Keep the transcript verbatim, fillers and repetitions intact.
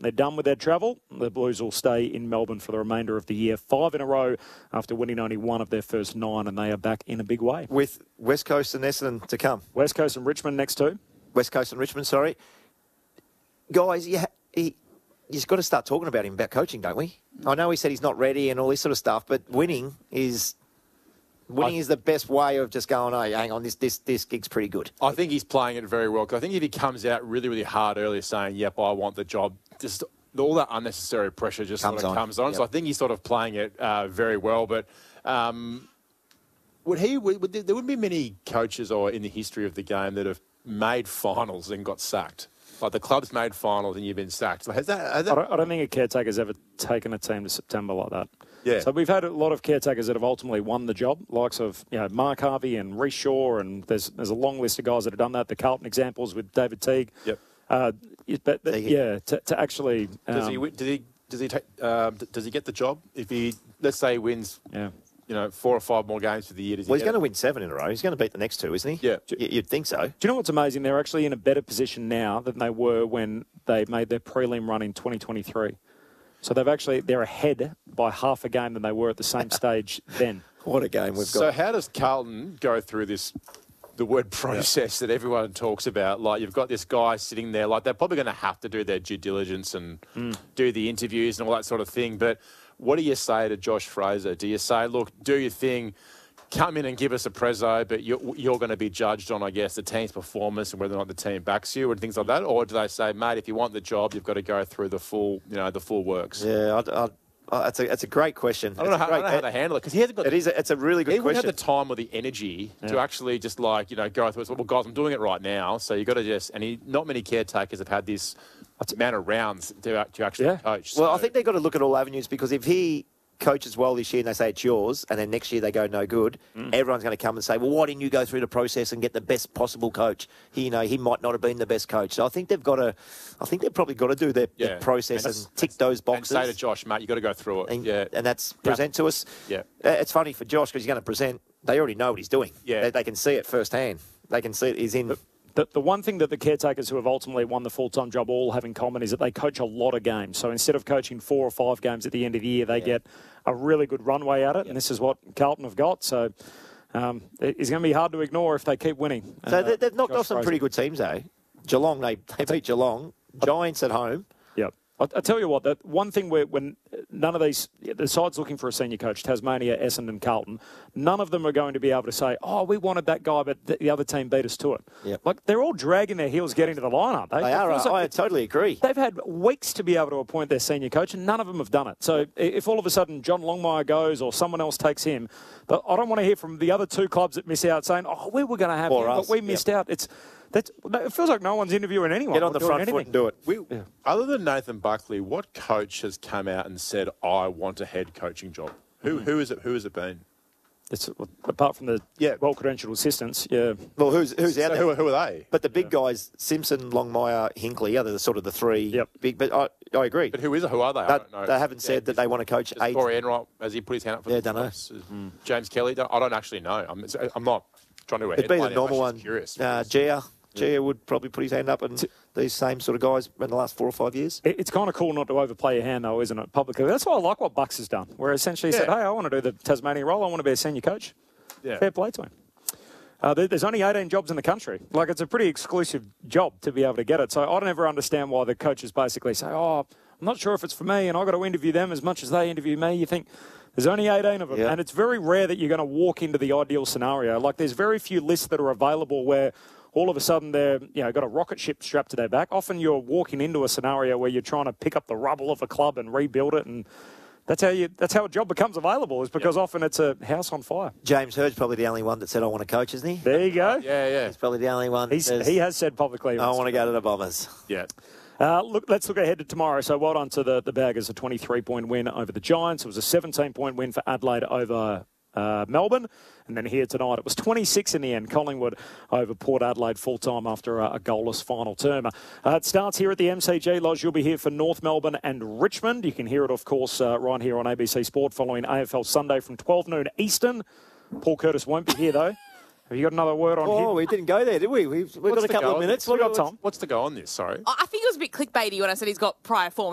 They're done with their travel. The Blues will stay in Melbourne for the remainder of the year. Five in a row after winning only one of their first nine, and they are back in a big way. With West Coast and Essendon to come. West Coast and Richmond next too. West Coast and Richmond, sorry. Guys, yeah, he, you've got to start talking about him, about coaching, don't we? I know he said he's not ready and all this sort of stuff, but winning is... Winning I, is the best way of just going, oh, hang on, this this this gig's pretty good. I think he's playing it very well. Because I think if he comes out really, really hard earlier saying, yep, I want the job, just all that unnecessary pressure just comes sort of on. comes on. Yep. So I think he's sort of playing it uh, very well. But um, would he? Would, would, there wouldn't be many coaches or in the history of the game that have made finals and got sacked. Like the club's made finals and you've been sacked. Like has that, has that... I, don't, I don't think a caretaker's ever taken a team to September like that. Yeah. So we've had a lot of caretakers that have ultimately won the job, likes of you know Mark Harvey and Rhys Shaw, and there's there's a long list of guys that have done that. The Carlton examples with David Teague. Yep. Uh, but, but yeah, to, to actually um, does he does he does he take um, does he get the job if he let's say he wins? Yeah. You know, four or five more games for the year. Does well, he he's going to win seven in a row. He's going to beat the next two, isn't he? Yeah. You'd think so. Do you know what's amazing? They're actually in a better position now than they were when they made their prelim run in twenty twenty-three. So they've actually they're ahead by half a game than they were at the same stage then. What a game we've got. So how does Carlton go through this, the word process yeah. that everyone talks about? Like you've got this guy sitting there, like they're probably going to have to do their due diligence and mm. do the interviews and all that sort of thing. But what do you say to Josh Fraser? Do you say, look, do your thing, come in and give us a prezzo, but you're, you're going to be judged on, I guess, the team's performance and whether or not the team backs you and things like that? Or do they say, mate, if you want the job, you've got to go through the full, you know, the full works? Yeah, I, I, I, that's a that's a great question. I don't, know how, great, I don't know how they handle it because he hasn't got. It is. A, it's a really good he question. He wouldn't have the time or the energy yeah. to actually just like you know go through it. Well, guys, I'm doing it right now, so you got to just. And he, not many caretakers have had this amount of rounds to to actually yeah. coach. Well, so. I think they've got to look at all avenues because if he coaches well this year and they say it's yours, and then next year they go no good, mm. everyone's going to come and say, well, why didn't you go through the process and get the best possible coach? He, you know, he might not have been the best coach. So I think they've got to, I think they've probably got to do their, yeah. their process and, and tick those boxes. And say to Josh, mate, you've got to go through it. And, yeah. and that's present yeah. to us. Yeah. Uh, it's funny for Josh because he's going to present. They already know what he's doing. Yeah. They, they can see it firsthand. They can see it. He's in... But The, the one thing that the caretakers who have ultimately won the full-time job all have in common is that they coach a lot of games. So instead of coaching four or five games at the end of the year, they yeah. get a really good runway at it, yeah. and this is what Carlton have got. So um, it's going to be hard to ignore if they keep winning. So uh, they've knocked Josh off some Fraser. pretty good teams, though. Geelong, they, they beat Geelong. Giants at home. Yep. I, I tell you what, that one thing where when none of these, the sides looking for a senior coach, Tasmania, Essendon, Carlton, none of them are going to be able to say, oh, we wanted that guy, but the other team beat us to it. Yep. Like, they're all dragging their heels getting to the line, aren't they? They are. Like I totally agree. They've had weeks to be able to appoint their senior coach, and none of them have done it. So if all of a sudden John Longmire goes or someone else takes him, but I don't want to hear from the other two clubs that miss out saying, oh, we were going to have or him, us. but we missed yep. out. It's That's, it feels like no one's interviewing anyone. Get on the front anything. foot and do it. We, yeah. Other than Nathan Buckley, what coach has come out and said, I want a head coaching job? Who, mm-hmm. who, is it, who has it been? It's, apart from the yeah. well-credentialed assistants, yeah. Well, who's who's so out there? Who, who are they? But the big yeah. guys, Simpson, Longmire, Hinkley, are the sort of the three yep. big. But I, I agree. But who is it? Who are they? I That, don't know. they haven't yeah, said that they want to coach eight. Corey Enright, has he put his hand up for Yeah, the don't know. Mm. James Kelly, I don't actually know. I'm, I'm not trying to. It'd be the normal one. Curious. Uh, Gia. Gia would probably put his hand up, and these same sort of guys in the last four or five years. It's kind of cool not to overplay your hand, though, isn't it, publicly? That's why I like what Bucks has done, where essentially he yeah. said, hey, I want to do the Tasmania role. I want to be a senior coach. Yeah. Fair play to him. Uh, there, there's only eighteen jobs in the country. Like, it's a pretty exclusive job to be able to get it. So I don't ever understand why the coaches basically say, oh, I'm not sure if it's for me, and I've got to interview them as much as they interview me. You think there's only eighteen of them, yeah. and it's very rare that you're going to walk into the ideal scenario. Like, there's very few lists that are available where all of a sudden they're, you know, got a rocket ship strapped to their back. Often you're walking into a scenario where you're trying to pick up the rubble of a club and rebuild it, and that's how you. That's how a job becomes available. Is because yep. often it's a house on fire. James Hurd's probably the only one that said, "I want to coach," isn't he? There you go. Yeah, yeah. He's probably the only one. That He's, says, he has said publicly, "I want to go to the Bombers." Yeah. Uh, look, let's look ahead to tomorrow. So well done to the the Baggers, a twenty-three point win over the Giants. It was a seventeen point win for Adelaide over Uh, Melbourne, and then here tonight it was twenty-six in the end. Collingwood over Port Adelaide full time after a, a goalless final term. Uh, it starts here at the M C G Lodge. You'll be here for North Melbourne and Richmond. You can hear it, of course, uh, right here on A B C Sport following A F L Sunday from twelve noon Eastern. Paul Curtis won't be here though. Have you got another word on Oh, him? we didn't go there, did we? We've, we've got a couple of minutes. What got, Tom? What's the go on this? Sorry. I think it was a bit clickbaity when I said he's got prior form.